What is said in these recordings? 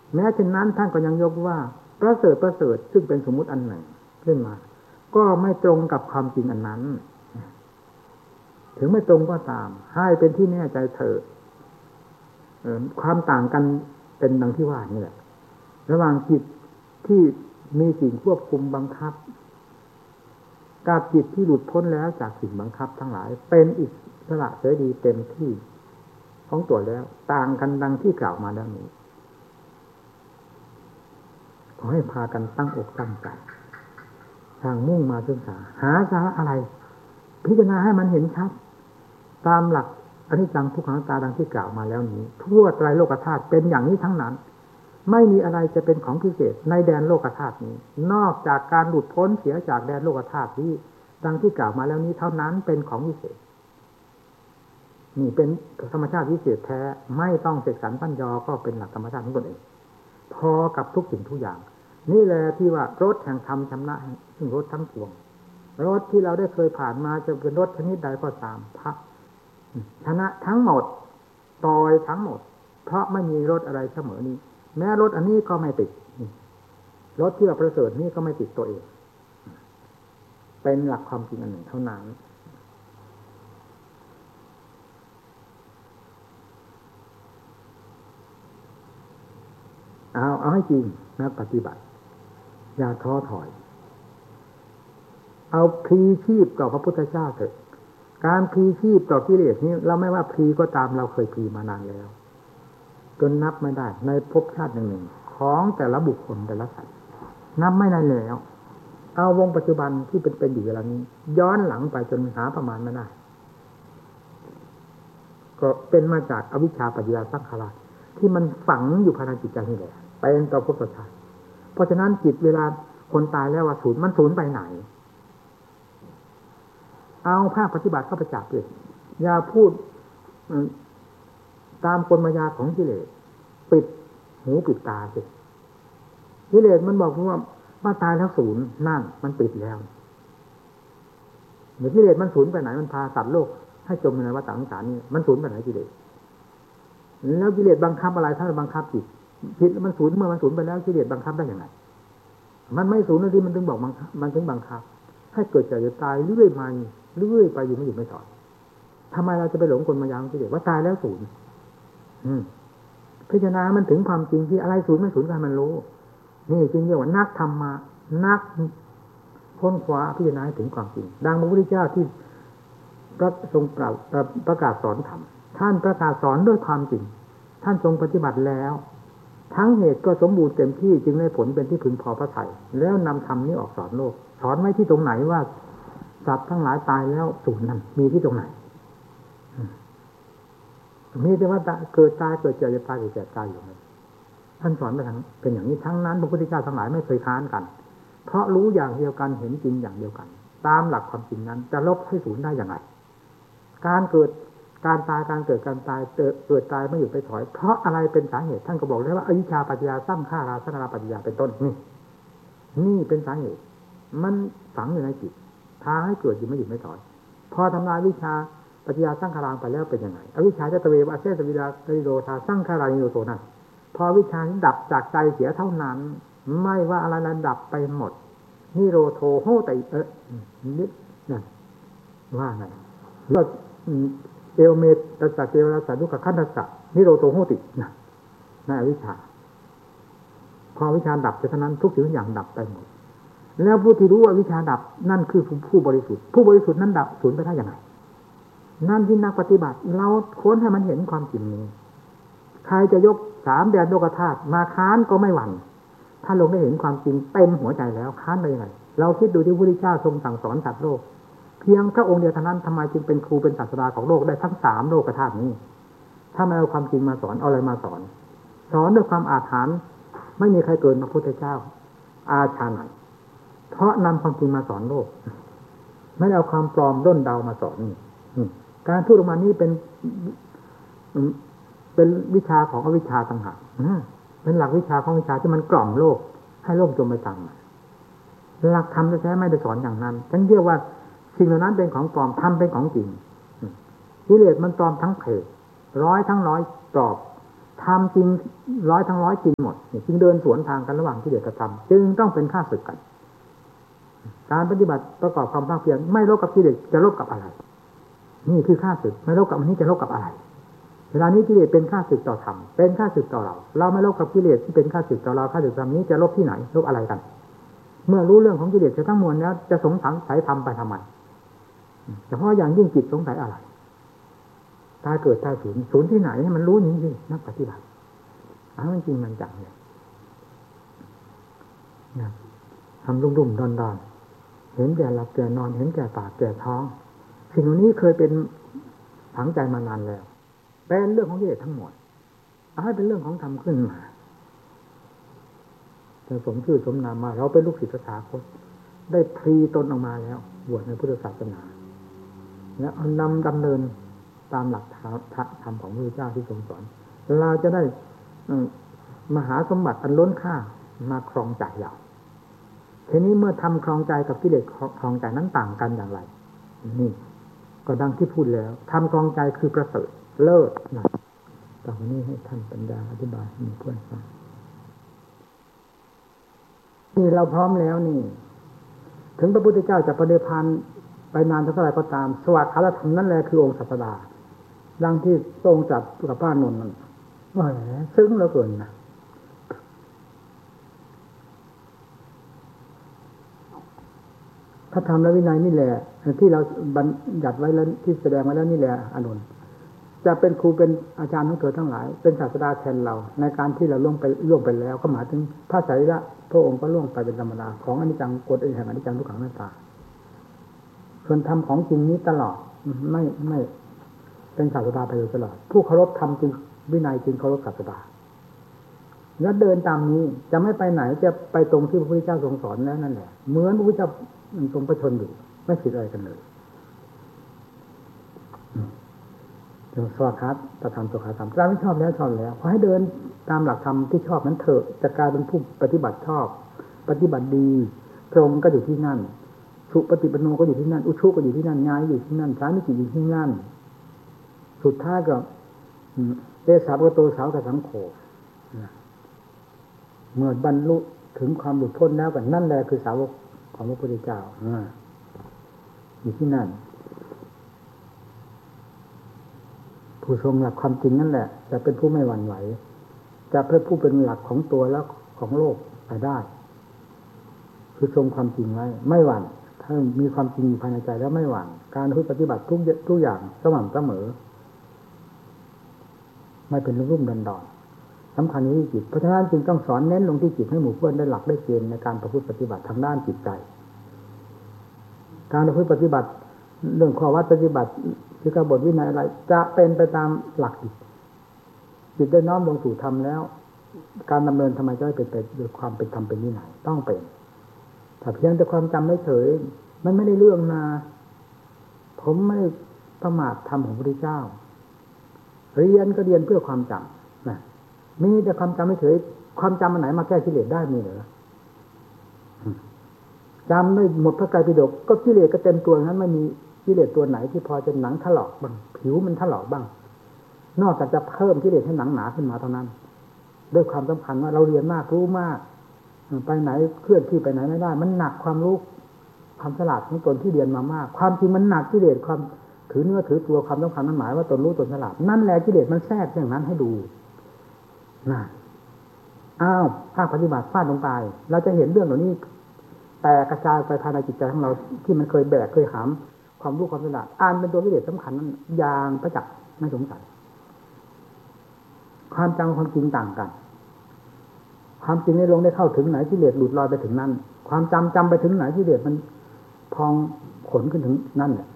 แม้เช่นนั้นท่านก็ยังยกว่าประเสริฐประเสริฐซึ่งเป็นสมมุติอันหนึ่งขึ้นมาก็ไม่ตรงกับความจริงอันนั้นถึงไม่ตรงก็ตามให้เป็นที่แน่ใจเถิดความต่างกันเป็นดังที่ว่านี่แหละระหว่างจิตที่มีสิ่งควบคุมบังคับกับจิตที่หลุดพ้นแล้วจากสิ่งบังคับทั้งหลายเป็นอิสระเสรีเต็มที่ของตัวแล้วต่างกันดังที่กล่าวมาแล้วนี้ขอให้พากันตั้งอกตั้งใจทางมุ่งมาศึกษาหาสาระอะไรพิจารณาให้มันเห็นชัดตามหลักอนิจจังทุกขังอนัตตาดังที่กล่าวมาแล้วนี้ทั่วไตรโลกธาตุเป็นอย่างนี้ทั้งนั้นไม่มีอะไรจะเป็นของพิเศษในแดนโลกธาตุนี้นอกจากการหลุดพ้นเสียจากแดนโลกธาตุที่ดังที่กล่าวมาแล้วนี้เท่านั้นเป็นของพิเศษนี่เป็นธรรมชาติพิเศษแท้ไม่ต้องเสกสรรปั้นยอก็เป็นหลักธรรมชาติของตนเองพอกับทุกสิ่งทุกอย่างนี่แหละที่ว่ารถแห่งธรรมชำระซึ่งรถทั้งปวงรถที่เราได้เคยผ่านมาจะเป็นรถชนิดใดก็ตามพระชนะทั้งหมดต่อยทั้งหมดเพราะไม่มีรถอะไรเสมอนี้แม้รถอันนี้ก็ไม่ติดรถที่ว่าประเสริฐนี้ก็ไม่ติดตัวเองเป็นหลักความจริงอันหนึ่งเท่านั้นเอาให้จริงนะปฏิบัติอย่าท้อถอยเอาพลีชีพต่อพระพุทธเจ้าเถอะการพลีชีพต่อกิเลสนี้เราไม่ว่าพลีก็ตามเราเคยพลีมานานแล้วจนนับไม่ได้ในภพชาติหนึ่งของแต่ละบุคคลแต่ละสัตว์นับไม่ได้แล้วเอาวงปัจจุบันที่เป็นอยู่เวลานี้ย้อนหลังไปจนหาประมาณไม่ได้ก็เป็นมาจากอวิชชาปัจจยสังขารที่มันฝังอยู่ภายในจิตใจนี่แหละเป็นต่อภพชาติเพราะฉะนั้นจิตเวลาคนตายแล้วว่าสูญมันสูญไปไหนเอาภาคปฏิบัติเข้าไปจับเลยอย่าพูดตามกลมายาของกิเลสปิดหูปิดตาสิกิเลสมันบอกว่าตายแล้วสูญนั่นมันปิดแล้วเดี๋ยวกิเลสมันสูญไปไหนมันพาสัตว์โลกให้จมในวัฏสงสารนี่มันสูญไปไหนกิเลสแล้วกิเลสบังคับอะไรถ้าบังคับจิตมันสูญเมื่อมันสูญไปแล้วกิเลสบังคับได้อย่างไรมันไม่สูญที่มันถึงบอกมันถึงบังคับให้เกิดเจ็บตายเรื่อยมาเรื่อยไปอยู่ไม่หยุดไม่ถอนทำไมเราจะไปหลงกลมายาของกิเลสว่าตายแล้วสูญพิจารณามันถึงความจริงที่อะไรสูญไม่สูญกันมันรู้นี่จริงเรียกว่านักธรรมะนักค้นคว้าพิจารณาถึงความจริงดังพระพุทธเจ้าที่พระทรงประกาศสอนธรรมท่านประกาศสอนด้วยความจริงท่านทรงปฏิบัติแล้วทั้งเหตุก็สมบูรณ์เต็มที่จึงได้ผลเป็นที่พึงพอพระทัยแล้วนำธรรมนี้ออกสอนโลกสอนไว้ที่ตรงไหนว่าสัตว์ทั้งหลายตายแล้วสูญนั้นมีที่ตรงไหนมีแต่ว่าเกิดตายเกิดเจ็บตายเกิดแก่ตายอยู่ไหมท่านสอนไปทั้งเป็นอย่างนี้ทั้งนั้นพระพุทธเจ้าทั้งหลายไม่เคยค้านกันเพราะรู้อย่างเดียวกันเห็นจริงอย่างเดียวกันตามหลักความจริงนั้นจะลบให้สูญได้อย่างไรการเกิดการตายการเกิดการตายเกิดตายไม่หยุดไปถอยเพราะอะไรเป็นสาเหตุท่านก็บอกแล้วว่าอวิชชาปัจจยาสร้างฆ่าราสังขารปัจจยาเป็นต้นนี่เป็นสาเหตุมันฝังอยู่ในจิตพาให้เกิดอยู่ไม่หยุดไม่ถอยพอทำลายวิชาปัจจยาสร้างขารางไปแล้วเป็นยังไงอวิชชาจะตะเววะเสสวิดาตริโรธาสร้างขารานิโรโตนั่นพอวิชานี้ดับจากใจเสียเท่านั้นไม่ว่าอะไรนั้นดับไปหมดนิโรโทโหตินินั่นว่าไงแล้วเอวเมตตัสสะเกวรัสสะทุกขขันธัสสะนิโรโทโหตินะในอวิชชาพอวิชาดับเท่านั้นทุกสิ่งทุกอย่างดับไปหมดแล้วผู้ที่รู้ว่าวิชาดับนั่นคือผู้บริสุทธิ์ผู้บริสุทธิ์นั้นดับสูญไปได้อย่างไรนั่นที่นักปฏิบัติเราค้นให้มันเห็นความจริงนี้ใครจะยก3แดนโลกธาตุมาค้านก็ไม่หวั่นถ้าลงได้เห็นความจริงเต็มหัวใจแล้วค้านได้ยังไงเราคิดดูที่พระพุทธเจ้าทรงสั่งสอนสัตว์โลกเพียงพระองค์เดียวเท่านั้นทำไมจึงเป็นครูเป็นศาสดาของโลกได้ทั้ง3โลกธาตุนี้ถ้าไม่เอาความจริงมาสอนเอาอะไรมาสอนด้วยความอาถรรพ์ไม่มีใครเกินพระพุทธเจ้าอาชาไหนเพราะนำความจริงมาสอนโลกไม่ได้เอาความปลอมด้นเดามาสอนการพูดออกมานี้เป็นวิชาของอวิชชาต่างหากเป็นหลักวิชาของวิชาที่มันกล่อมโลกให้โลกจมไปตามหลักธรรมแท้ๆไม่ได้สอนอย่างนั้นฉันเชื่อว่าสิ่งเหล่านั้นเป็นของปลอมธรรมเป็นของจริงกิเลสมันปลอมทั้งเพศร้อยทั้งร้อยปลอบธทำจริงร้อยทั้งร้อยจริงหมดจึงเดินสวนทางกันระหว่างกิเลสกับธรรมจึงต้องเป็นข้าศึกกันการปฏิบัติประกอบความภาคเพียรไม่ลบกับกิเลสจะลบกับอะไรนี่คือข้าศึกไม่ลบกับอันนี้จะลบกับอะไรเวลานี้กิเลสเป็นข้าศึกต่อธรรมเป็นข้าศึกต่อเราไม่ลบกับกิเลสที่เป็นข้าศึกต่อเราข้าศึกธรรมนี้จะลบที่ไหนลบอะไรกันเมื่อรู้เรื่องของกิเลสทั้งมวลแล้วจะสงสัยธรรมไปทำไมเฉพาะอย่างยิ่งจิตสงสัยอะไรตายเกิดตายศูนย์ที่ไหนให้มันรู้นี้สินักปฏิบัติมันจริงมันจังเลยนะทำรุ่มๆดอนๆเห็นแก่หลับแก่นอนเห็นแก่ปากแก่ท้องสิ่งเหล่านี้เคยเป็นฝังใจมานานแล้วเป็นเรื่องของกิเลสทั้งหมดเอาให้เป็นเรื่องของธรรมขึ้นมาจะสมชื่อสมนามมาเราเป็นลูกศิษย์พระสาคตได้พลีตนออกมาแล้วบวชในพุทธศาสนาแล้วนำดำเนินตามหลักธรรมของพระพุทธเจ้าที่ทรงสอนเราจะได้มหาสมบัติอันล้นค่ามาครองใจเราทีนี้เมื่อทำครองใจกับกิเลสครองใจนั้นต่างกันอย่างไรนี่ก็ดังที่พูดแล้วทำครองใจคือประเสริฐเลิศนะต่อไปนี้ให้ท่านปัญญาอธิบายให้เพื่อนฟังนี่เราพร้อมแล้วนี่ถึงพระพุทธเจ้าจะประเดพานไปนานเท่าไหร่ก็ตามสวัสดิ์คารธรรมนั่นแหละคือองค์ศาสดาดังที่ทรงจัดกับป้านนท์นั่นแหมซึ้งเหลือเกินนะพระธรรมและวินัยนี่แหละที่เราบัญญัติไว้แล้วที่แสดงไว้แล้วนี่แหละอานนท์จะเป็นครูเป็นอาจารย์ของเธอทั้งหลายเป็นศาสดาแทนเราในการที่เราล่วงไปแล้วก็หมายถึงพระไตรละพระองค์ก็ล่วงไปเป็นธรรมดาของอนิจจังกฎแห่งอนิจจังทุกขังอนัตตาส่วนธรรมของจริงนี้ตลอดไม่เป็นศาสดาไปโดยตลอดผู้เคารพธรรมจริงวินัยจริงเคารพศาสดาแล้วเดินตามนี้จะไม่ไปไหนจะไปตรงที่พระพุทธเจ้าทรงสอนแล้วนั่นแหละเหมือนพระพุทธเจ้าทรงประชนอยู่ไม่ผิดอะไรกันเลยสวากขาตธรรมสวากขาธรรมเราไม่ชอบแล้วขอให้เดินตามหลักธรรมที่ชอบนั้นเถอะจะกลายเป็นผู้ปฏิบัติชอบปฏิบัติดีตรงก็อยู่ที่นั่นสุปฏิปันโนก็อยู่ที่นั่นอุชุก็อยู่ที่นั่นญาณอยู่ที่นั่นสามิจิอยู่ที่นั่นสุดท้ายก็เอสาวกโตสาวกสังโฆเมื่อบรรลุถึงความหลุดพ้นแล้วกันนั่นแหละคือสาวกของพระพุทธเจ้าอยู่ที่นั่นผู้ทรงหลักความจริงนั่นแหละจะเป็นผู้ไม่หวั่นไหวจะเป็นผู้เป็นหลักของตัวแล้วของโลกไปได้คือทรงความจริงไว้ไม่หวั่นถ้ามีความจริงอยู่ภายในใจแล้วไม่หวั่นการปฏิบัติทุกอย่างสม่ำเสมอไม่เป็นรุ่มๆดอนๆสำคัญที่จิตเพราะฉะนั้นจึงต้องสอนเน้นลงที่จิตให้หมู่เพื่อนได้หลักได้เกณฑ์ในการประพฤติปฏิบัติทางด้านจิตใจการประพฤติปฏิบัติเรื่องข้อวัดปฏิบัติคือกบฏวินัยอะไรจะเป็นไปตามหลักจิตได้น้อมลงสู่ธรรมแล้วการดำเนินทำไมจะไม่เป็นไปด้วยความเป็นธรรมเป็นวินัยต้องเป็นแต่เพียงแต่ความจำไม่เฉยมันไม่ได้เรื่องนะผมไม่ประมาทธรรมของพระพุทธเจ้าเรียนก็เรียนเพื่อความจำนะมีแต่ความจำไม่เฉยความจำอันไหนมาแก้กิเลสได้มีเหรอจำไม่หมดพระไตรปิฎกก็กิเลสก็เต็มตัวนั้นไม่มีกิเลสตัวไหนที่พอจะหนังถลอกบ้างผิวมันถลอกบ้างนอกจากจะเพิ่มกิเลสให้หนังหนาขึ้นมาเท่านั้นด้วยความสำคัญว่าเราเรียนมากรู้มากไปไหนเคลื่อนที่ไปไหนไม่ได้มันหนักความรู้ความฉลาดของตนที่เรียนมามากความจริงมันหนักกิเลสความถือเนื้อถือตัวความสำคัญนั้นหมายว่าตนรู้ตนฉลาดนั่นแหละกิเลสมันแทรกอย่างนั้นให้ดูน่ะอ้าวภาคปฏิบัติฟาดลงไปเราจะเห็นเรื่องเหล่านี้แต่กระจายไปภายในจิตใจของเราที่มันเคยแบกเคยหามความรู้ความฉลาดอ่านเป็นตัวกิเลสสำคัญนั้นอย่างประจักษ์ไม่สงสัยความจำความจริงต่างกันความจริงในลงได้เข้าถึงไหนกิเลสหลุดลอยไปถึงนั่นความจำไปถึงไหนกิเลสมันพองขนขึ้นถึงนั่นแหละ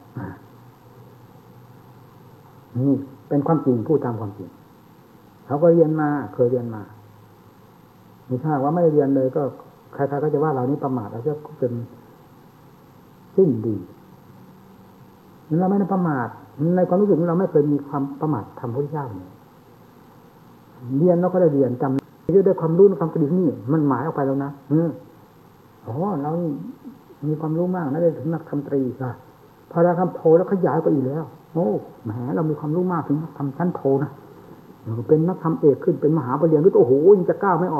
นี่เป็นความจริงพูดตามความจริงเขาก็เรียนมาเคยเรียนมามีถ้าว่าไม่เรียนเลยก็ใครๆก็จะว่าเรานี้ประมาทแล้วจะเป็นสิ้นดีเราไม่ได้ประมาทในความรู้สึกเราไม่เคยมีความประมาททำพระพุทธเจ้าเรียนเราก็ได้เรียนจำด้วยความรู้ความกระดิ่งนี่มันหมายออกไปแล้วนะอ๋อเรามีความรู้มากนะได้ถึงนักทำตรีค่ะพอเราทำโทแล้วขยายไปอีกแล้วโอ้แหมเรามีความรู้มากถึงทำชั้นโทนะเป็นนักธรรมเอกขึ้นเป็นมหาปรริญญาขึ้นโอ้โหยังจะก้าวไม่ออก